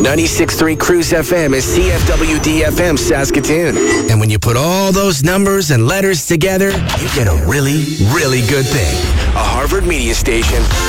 96.3 Cruise FM is CFWD-FM Saskatoon. And when you put all those numbers and letters together, you get a really, really good thing. A Harvard media station.